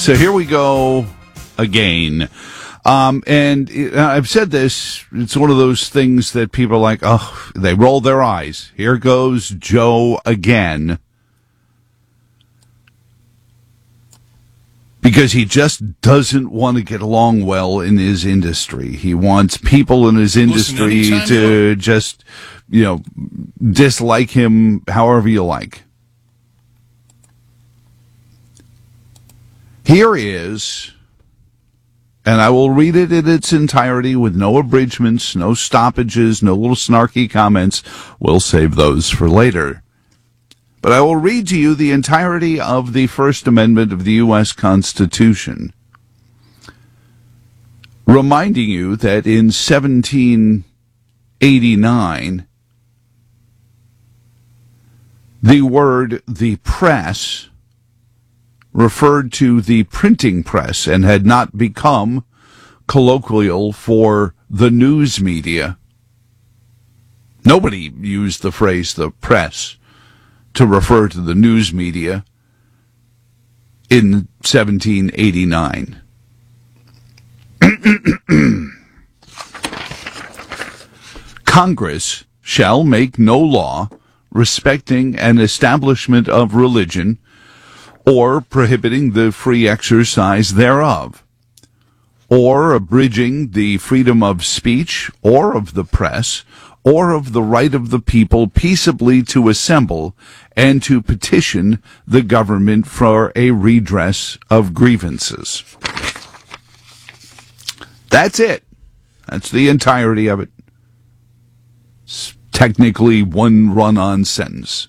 So here we go again. And I've said this, it's one of those things that people are like, oh, they roll their eyes. Here goes Joe again. Because he just doesn't want to get along well in his industry. He wants people in his industry to just, dislike him however you like. Here is, and I will read it in its entirety with no abridgments, no stoppages, no little snarky comments. We'll save those for later. But I will read to you the entirety of the First Amendment of the U.S. Constitution, reminding you that in 1789, the word the press referred to the printing press and had not become colloquial for the news media. Nobody used the phrase the press to refer to the news media in 1789. Congress shall make no law respecting an establishment of religion or prohibiting the free exercise thereof, or abridging the freedom of speech or of the press, or of the right of the people peaceably to assemble and to petition the government for a redress of grievances. That's it. That's the entirety of it. It's technically one run-on sentence.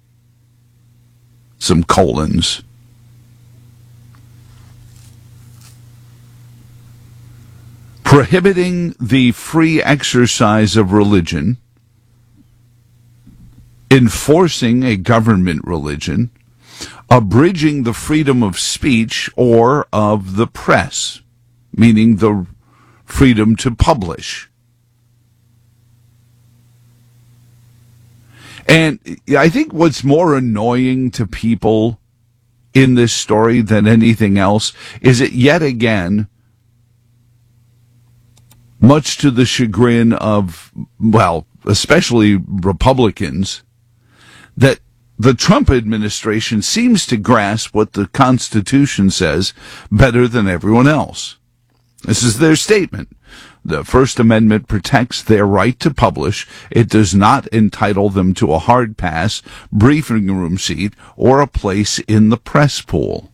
Some colons. Prohibiting the free exercise of religion, enforcing a government religion, abridging the freedom of speech or of the press, meaning the freedom to publish. And I think what's more annoying to people in this story than anything else is that yet again, much to the chagrin of, well, especially Republicans, that the Trump administration seems to grasp what the Constitution says better than everyone else. This is their statement. The First Amendment protects their right to publish. It does not entitle them to a hard pass, briefing room seat, or a place in the press pool.